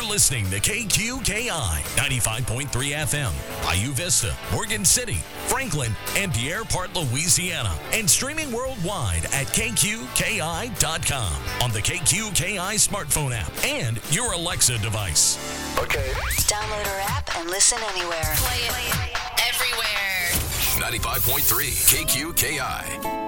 listening to KQKI 95.3 FM, Bayou Vista, Morgan City, Franklin, and Pierre Part, Louisiana, and streaming worldwide at KQKI.com on the KQKI smartphone app and your Alexa device. Okay. Download our app and listen anywhere. Play it everywhere. 95.3 KQKI.